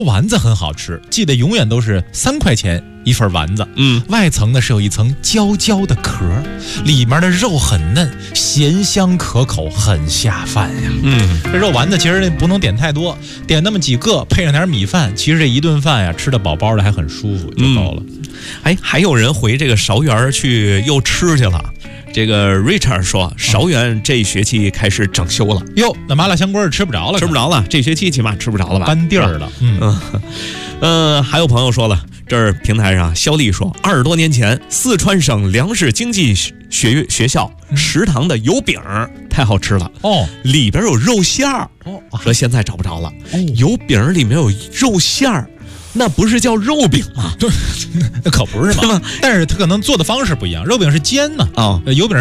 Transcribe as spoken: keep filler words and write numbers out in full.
丸子很好吃，记得永远都是三块钱一份丸子。 嗯， 外层呢是有一层焦焦的壳，里面的肉很嫩，咸香可口，很下饭呀。 嗯， 这肉丸子其实不能点太多，点那么几个，配上点米饭，其实这一顿饭呀吃得饱饱的，还很舒服就够了。 嗯、哎，还有人回这个韶园去又吃去了。这个 Richard 说，韶园这学期开始整修了。 哟，那麻辣香锅是吃不着了， 吃不着了，这学期起码吃不着了吧？ 搬地儿了。嗯嗯，呃，还有朋友说了，这儿平台上肖丽说，二十多年前四川省粮食经济学学校食堂的油饼太好吃了哦， 里边有肉馅儿哦， 说现在找不着了。 哦， 油饼里面有肉馅儿。那不是叫肉饼吗？ 对，那可不是嘛。但是它可能做的方式不一样，肉饼是煎嘛， 哦， 油饼